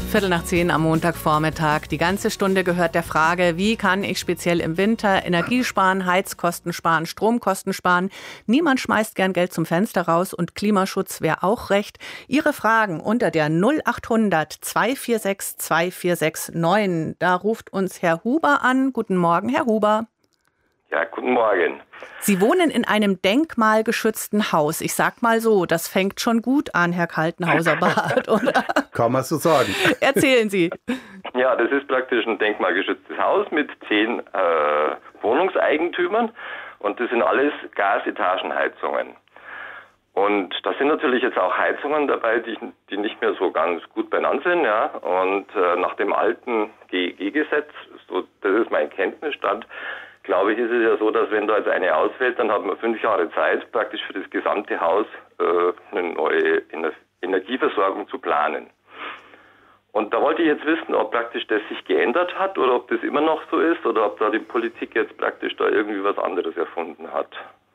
10:15 am Montagvormittag. Die ganze Stunde gehört der Frage, wie kann ich speziell im Winter Energie sparen, Heizkosten sparen, Stromkosten sparen. Niemand schmeißt gern Geld zum Fenster raus und Klimaschutz wäre auch recht. Ihre Fragen unter der 0800 246 2469. Da ruft uns Herr Huber an. Guten Morgen, Herr Huber. Ja, guten Morgen. Sie wohnen in einem denkmalgeschützten Haus. Ich sag mal so, das fängt schon gut an, Herr Kaltenhauser-Barth, oder? Kann man so sagen. Erzählen Sie. Ja, das ist praktisch ein denkmalgeschütztes Haus mit 10 Wohnungseigentümern und das sind alles Gasetagenheizungen. Und da sind natürlich jetzt auch Heizungen dabei, die nicht mehr so ganz gut benannt sind, ja. Und nach dem alten GEG-Gesetz, so, das ist mein Kenntnisstand, glaube ich, ist es ja so, dass wenn da jetzt eine ausfällt, dann hat man 5 Jahre Zeit, praktisch für das gesamte Haus eine neue Energieversorgung zu planen. Und da wollte ich jetzt wissen, ob praktisch das sich geändert hat oder ob das immer noch so ist oder ob da die Politik jetzt praktisch da irgendwie was anderes erfunden hat.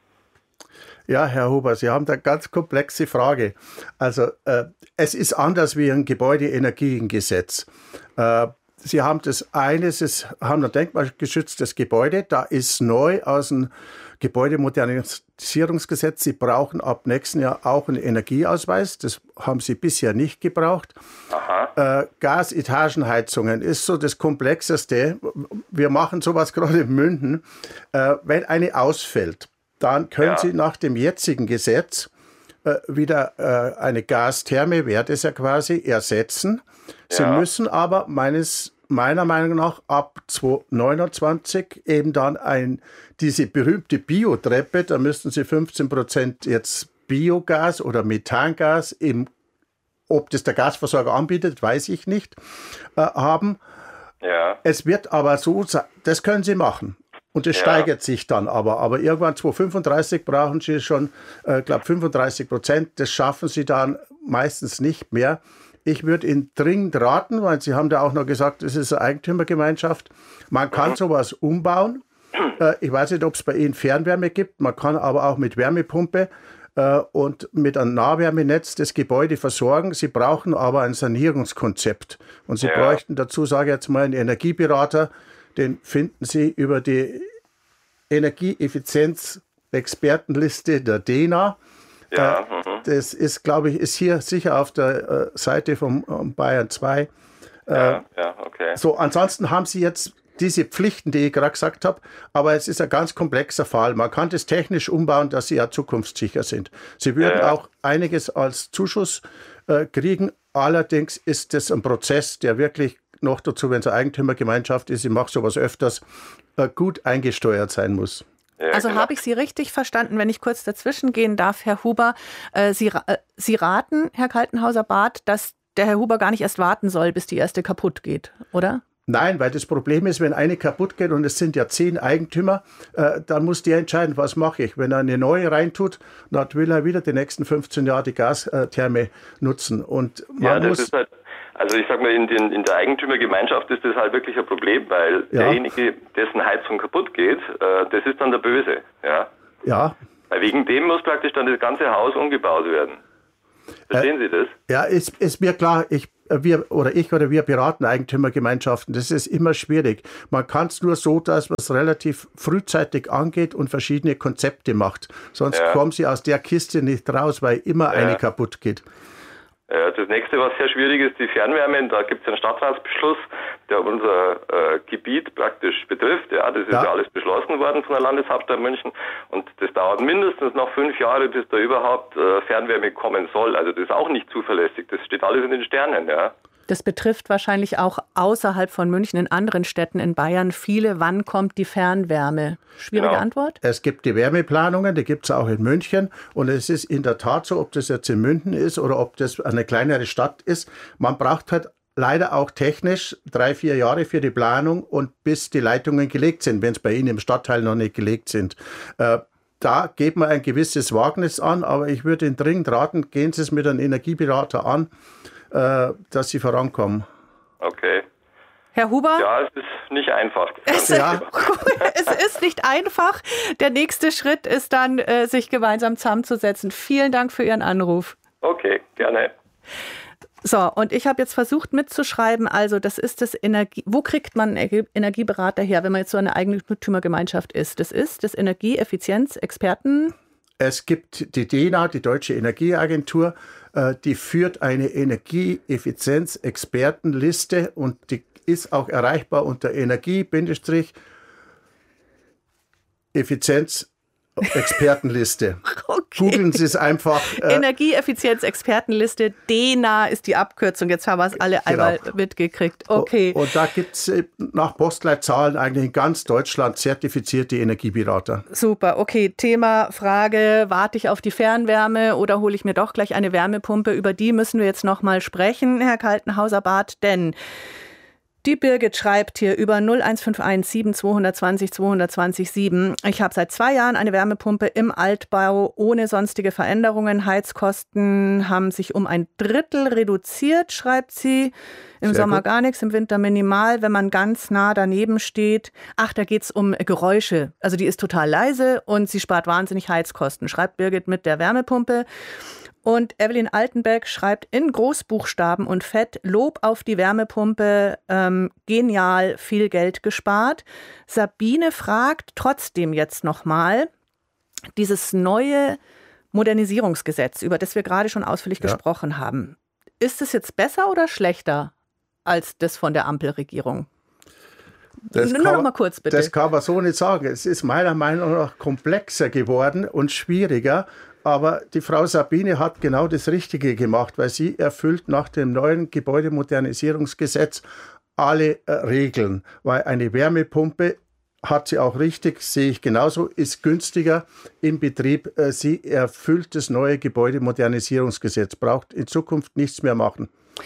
Ja, Herr Huber, Sie haben da eine ganz komplexe Frage. Also es ist anders wie ein Gebäudeenergiegesetz. Sie haben das eine, Sie haben ein denkmalgeschütztes Gebäude, da ist neu aus dem Gebäudemodernisierungsgesetz, Sie brauchen ab nächsten Jahr auch einen Energieausweis, das haben Sie bisher nicht gebraucht. Gasetagenheizungen ist so das Komplexeste. Wir machen sowas gerade in München. Wenn eine ausfällt, dann können Sie nach dem jetzigen Gesetz wieder eine Gastherme, wäre das ja quasi, ersetzen. Sie müssen aber meiner Meinung nach ab 2029 eben dann diese berühmte Biotreppe, da müssten Sie 15% jetzt Biogas oder Methangas, ob das der Gasversorger anbietet, weiß ich nicht, haben. Ja. Es wird aber so, das können Sie machen. Und das steigert sich dann aber irgendwann 2035 brauchen Sie schon, glaube 35%. Das schaffen Sie dann meistens nicht mehr. Ich würde Ihnen dringend raten, weil Sie haben da auch noch gesagt, es ist eine Eigentümergemeinschaft. Man kann sowas umbauen. Ich weiß nicht, ob es bei Ihnen Fernwärme gibt. Man kann aber auch mit Wärmepumpe und mit einem Nahwärmenetz das Gebäude versorgen. Sie brauchen aber ein Sanierungskonzept. Und Sie bräuchten dazu, sage ich jetzt mal, einen Energieberater. Den finden Sie über die Energieeffizienz-Expertenliste der DENA. Ja, das ist, glaube ich, ist hier sicher auf der Seite von Bayern 2. Okay. So, ansonsten haben Sie jetzt diese Pflichten, die ich gerade gesagt habe, aber es ist ein ganz komplexer Fall. Man kann das technisch umbauen, dass Sie ja zukunftssicher sind. Sie würden auch einiges als Zuschuss kriegen. Allerdings ist das ein Prozess, der wirklich noch dazu, wenn es eine Eigentümergemeinschaft ist, ich mache sowas öfters, gut eingesteuert sein muss. Also habe ich Sie richtig verstanden, wenn ich kurz dazwischen gehen darf, Herr Huber. Sie raten, Herr Kaltenhauser-Barth, dass der Herr Huber gar nicht erst warten soll, bis die erste kaputt geht, oder? Nein, weil das Problem ist, wenn eine kaputt geht und es sind ja 10 Eigentümer, dann muss der entscheiden, was mache ich. Wenn er eine neue reintut, dann will er wieder die nächsten 15 Jahre die Gastherme nutzen. Und man muss... Ist halt, also ich sag mal, in der Eigentümergemeinschaft ist das halt wirklich ein Problem, weil derjenige, dessen Heizung kaputt geht, das ist dann der Böse. Ja. Weil wegen dem muss praktisch dann das ganze Haus umgebaut werden. Verstehen Sie das? Ja, ist mir klar. Wir beraten Eigentümergemeinschaften. Das ist immer schwierig. Man kann es nur so, dass man es relativ frühzeitig angeht und verschiedene Konzepte macht. Sonst kommen Sie aus der Kiste nicht raus, weil immer eine kaputt geht. Das nächste, was sehr schwierig ist, die Fernwärme. Da gibt es einen Stadtratsbeschluss, der unser Gebiet praktisch betrifft. Ja, das ist ja alles beschlossen worden von der Landeshauptstadt München. Und das dauert mindestens noch 5 Jahre, bis da überhaupt Fernwärme kommen soll. Also das ist auch nicht zuverlässig. Das steht alles in den Sternen. Ja. Das betrifft wahrscheinlich auch außerhalb von München in anderen Städten in Bayern viele. Wann kommt die Fernwärme? Schwierige Antwort? Es gibt die Wärmeplanungen, die gibt es auch in München. Und es ist in der Tat so, ob das jetzt in München ist oder ob das eine kleinere Stadt ist. Man braucht halt leider auch technisch 3-4 Jahre für die Planung und bis die Leitungen gelegt sind, wenn es bei Ihnen im Stadtteil noch nicht gelegt sind. Da geht man ein gewisses Wagnis an, aber ich würde Ihnen dringend raten, gehen Sie es mit einem Energieberater an, dass Sie vorankommen. Okay. Herr Huber? Ja, es ist nicht einfach. Es ist nicht einfach. Der nächste Schritt ist dann, sich gemeinsam zusammenzusetzen. Vielen Dank für Ihren Anruf. Okay, gerne. So, und ich habe jetzt versucht mitzuschreiben, also das ist das wo kriegt man einen Energieberater her, wenn man jetzt so eine Eigentümergemeinschaft ist? Das ist das Energieeffizienz-Experten. Es gibt die DENA, die Deutsche Energieagentur, die führt eine Energieeffizienz-Expertenliste und die ist auch erreichbar unter Energie-Effizienz-Expertenliste. Okay. Googeln Sie es einfach. Energieeffizienz-Expertenliste, DENA ist die Abkürzung. Jetzt haben wir es alle einmal mitgekriegt. Okay. Und da gibt es nach Postleitzahlen eigentlich in ganz Deutschland zertifizierte Energieberater. Super, okay. Thema, Frage, warte ich auf die Fernwärme oder hole ich mir doch gleich eine Wärmepumpe? Über die müssen wir jetzt noch mal sprechen, Herr Kaltenhauser-Barth, denn die Birgit schreibt hier über 0151 7220 220 7. Ich habe seit 2 Jahren eine Wärmepumpe im Altbau ohne sonstige Veränderungen. Heizkosten haben sich um 1/3 reduziert, schreibt sie. Im Sommer gut. Gar nichts, im Winter minimal, wenn man ganz nah daneben steht. Ach, da geht es um Geräusche. Also die ist total leise und sie spart wahnsinnig Heizkosten, schreibt Birgit mit der Wärmepumpe. Und Evelyn Altenbeck schreibt in Großbuchstaben und Fett Lob auf die Wärmepumpe, genial, viel Geld gespart. Sabine fragt trotzdem jetzt nochmal, dieses neue Modernisierungsgesetz, über das wir gerade schon ausführlich gesprochen haben, ist es jetzt besser oder schlechter als das von der Ampelregierung? Nur noch mal kurz, bitte. Das kann man so nicht sagen. Es ist meiner Meinung nach komplexer geworden und schwieriger. Aber die Frau Sabine hat genau das Richtige gemacht, weil sie erfüllt nach dem neuen Gebäudemodernisierungsgesetz alle Regeln. Weil eine Wärmepumpe, hat sie auch richtig, sehe ich genauso, ist günstiger im Betrieb. Sie erfüllt das neue Gebäudemodernisierungsgesetz, braucht in Zukunft nichts mehr machen.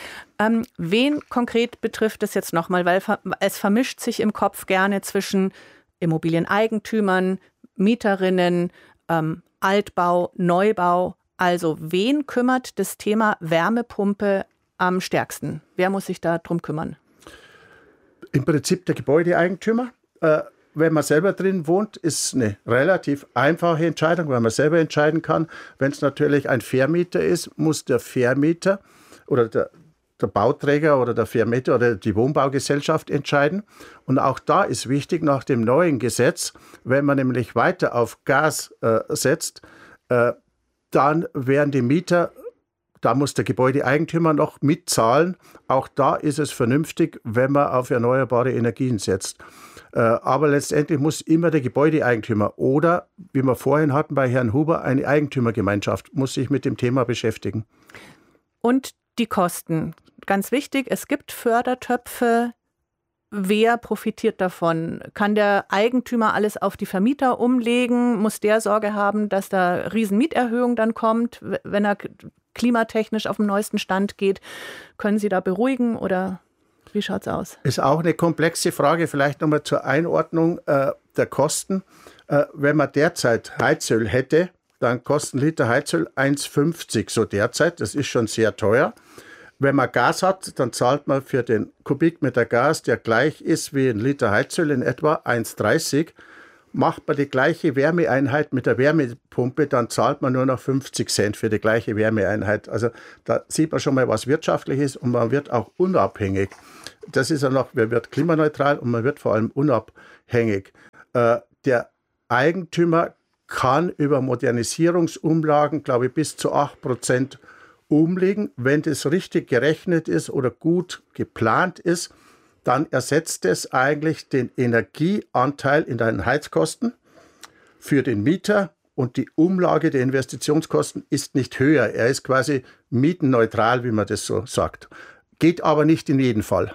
Wen konkret betrifft es jetzt nochmal? Weil es vermischt sich im Kopf gerne zwischen Immobilieneigentümern, Mieterinnen, Altbau, Neubau. Also wen kümmert das Thema Wärmepumpe am stärksten? Wer muss sich da drum kümmern? Im Prinzip der Gebäudeeigentümer. Wenn man selber drin wohnt, ist eine relativ einfache Entscheidung, weil man selber entscheiden kann. Wenn es natürlich ein Vermieter ist, muss der Vermieter oder der Bauträger oder der Vermieter oder die Wohnbaugesellschaft entscheiden. Und auch da ist wichtig nach dem neuen Gesetz, wenn man nämlich weiter auf Gas setzt, dann werden die Mieter, da muss der Gebäudeeigentümer noch mitzahlen. Auch da ist es vernünftig, wenn man auf erneuerbare Energien setzt. Aber letztendlich muss immer der Gebäudeeigentümer oder, wie wir vorhin hatten bei Herrn Huber, eine Eigentümergemeinschaft, muss sich mit dem Thema beschäftigen. Und die Kosten. Ganz wichtig, es gibt Fördertöpfe. Wer profitiert davon? Kann der Eigentümer alles auf die Vermieter umlegen? Muss der Sorge haben, dass da Riesenmieterhöhung dann kommt, wenn er klimatechnisch auf dem neuesten Stand geht? Können Sie da beruhigen oder wie schaut es aus? Ist auch eine komplexe Frage, vielleicht nochmal zur Einordnung der Kosten. Wenn man derzeit Heizöl hätte, dann kostet ein Liter Heizöl 1,50 so derzeit. Das ist schon sehr teuer. Wenn man Gas hat, dann zahlt man für den Kubikmeter Gas, der gleich ist wie ein Liter Heizöl, in etwa 1,30. Macht man die gleiche Wärmeeinheit mit der Wärmepumpe, dann zahlt man nur noch 50 Cent für die gleiche Wärmeeinheit. Also da sieht man schon mal, was wirtschaftlich ist und man wird auch unabhängig. Das ist ja noch, man wird klimaneutral und man wird vor allem unabhängig. Der Eigentümer kann über Modernisierungsumlagen, glaube ich, bis zu 8% umlegen. Wenn das richtig gerechnet ist oder gut geplant ist, dann ersetzt es eigentlich den Energieanteil in deinen Heizkosten für den Mieter und die Umlage der Investitionskosten ist nicht höher. Er ist quasi mietenneutral, wie man das so sagt. Geht aber nicht in jedem Fall.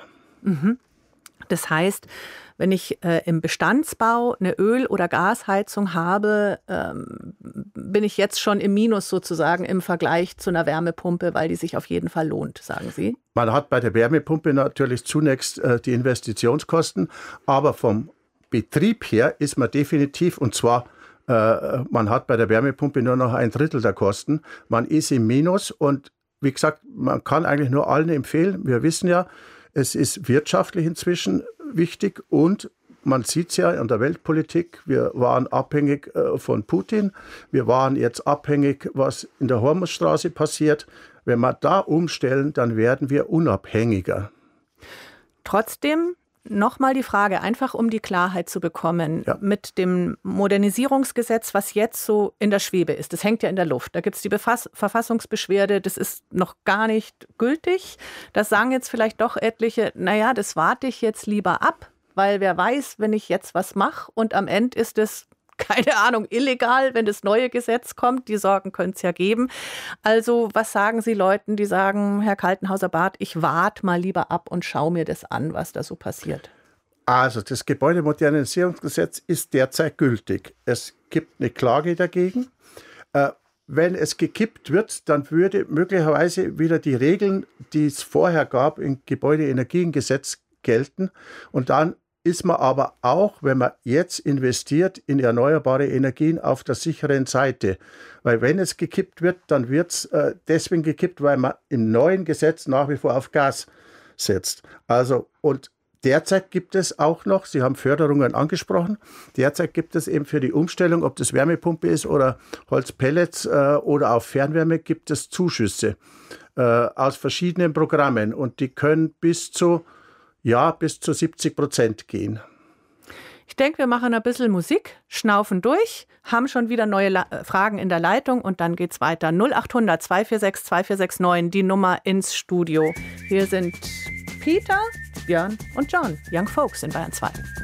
Das heißt, wenn ich im Bestandsbau eine Öl- oder Gasheizung habe, bin ich jetzt schon im Minus sozusagen im Vergleich zu einer Wärmepumpe, weil die sich auf jeden Fall lohnt, sagen Sie? Man hat bei der Wärmepumpe natürlich zunächst die Investitionskosten, aber vom Betrieb her ist man definitiv, und zwar man hat bei der Wärmepumpe nur noch 1/3 der Kosten, man ist im Minus und wie gesagt, man kann eigentlich nur allen empfehlen, wir wissen ja, es ist wirtschaftlich inzwischen wichtig und man sieht es ja in der Weltpolitik, wir waren abhängig von Putin, wir waren jetzt abhängig, was in der Hormuzstraße passiert. Wenn wir da umstellen, dann werden wir unabhängiger. Trotzdem nochmal die Frage, einfach um die Klarheit zu bekommen, mit dem Modernisierungsgesetz, was jetzt so in der Schwebe ist, das hängt ja in der Luft. Da gibt es die Verfassungsbeschwerde, das ist noch gar nicht gültig. Das sagen jetzt vielleicht doch etliche, naja, das warte ich jetzt lieber ab, weil wer weiß, wenn ich jetzt was mache und am Ende ist es, keine Ahnung, illegal, wenn das neue Gesetz kommt. Die Sorgen könnte es ja geben. Also was sagen Sie Leuten, die sagen, Herr Kaltenhauser-Barth, ich warte mal lieber ab und schaue mir das an, was da so passiert? Also das Gebäudemodernisierungsgesetz ist derzeit gültig. Es gibt eine Klage dagegen. Wenn es gekippt wird, dann würde möglicherweise wieder die Regeln, die es vorher gab im Gebäudeenergiegesetz, gelten. Und dann ist man aber auch, wenn man jetzt investiert in erneuerbare Energien, auf der sicheren Seite. Weil wenn es gekippt wird, dann wird es deswegen gekippt, weil man im neuen Gesetz nach wie vor auf Gas setzt. Also und derzeit gibt es auch noch, Sie haben Förderungen angesprochen, derzeit gibt es eben für die Umstellung, ob das Wärmepumpe ist oder Holzpellets oder auf Fernwärme, gibt es Zuschüsse aus verschiedenen Programmen und die können bis zu 70% gehen. Ich denke, wir machen ein bisschen Musik, schnaufen durch, haben schon wieder neue Fragen in der Leitung und dann geht's weiter. 0800 246 2469, die Nummer ins Studio. Hier sind Peter, Björn und John, Young Folks in Bayern 2.